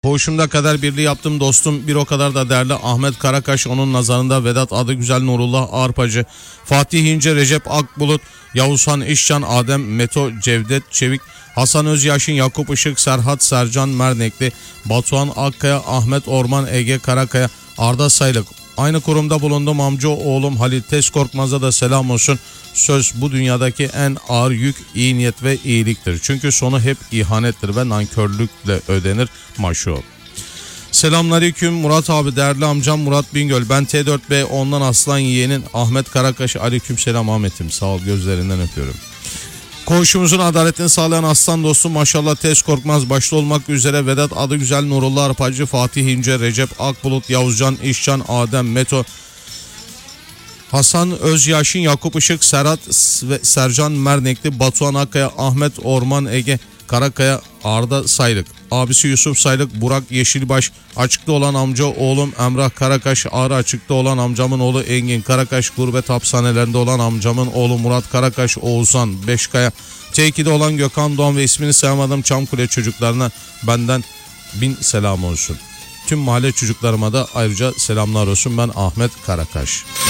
Koğuşumda kader birliği yaptım dostum, bir o kadar da değerli Ahmet Karakaş, onun nazarında Vedat Adıgüzel, Nurullah Arpacı, Fatih İnce, Recep Akbulut, Yavuzhan İşcan, Adem Meto, Cevdet Çevik, Hasan Özyaşin, Yakup Işık, Serhat Sercan Mernekli, Batuhan Akkaya, Ahmet Orman, Ege Karakaya, Arda Saylık. Aynı kurumda bulundum amca oğlum Halil Tezkorkmaz'a da selam olsun. Söz bu dünyadaki en ağır yük iyi niyet ve iyiliktir. Çünkü sonu hep ihanettir ve nankörlükle ödenir. Maşo. Selamünaleyküm Murat abi, değerli amcam Murat Bingöl. Ben T4B ondan aslan yeğenin Ahmet Karakaş. Aleykümselam Ahmet'im, sağ ol, gözlerinden öpüyorum. Koğuşumuzun adaletini sağlayan aslan dostum maşallah Tez Korkmaz başta olmak üzere Vedat Adıgüzel, Nurullah Arpacı, Fatih İnce, Recep Akbulut, Yavuzcan İşcan, Adem Meto, Hasan Özyaşin, Yakup Işık, Serhat ve Sercan Mernekli, Batuhan Akkaya, Ahmet Orman, Ege Karakaya, Arda Saylık, abisi Yusuf Saylık, Burak Yeşilbaş, açıkta olan amca oğlum Emrah Karakaş, Ağrı açıkta olan amcamın oğlu Engin Karakaş, gurbet hapishanelerinde olan amcamın oğlu Murat Karakaş, Oğuzhan Beşkaya, T2'de olan Gökhan Doğan ve ismini sayamadım Çamkule çocuklarına benden 1000 selam olsun. Tüm mahalle çocuklarıma da ayrıca selamlar olsun. Ben Ahmet Karakaş.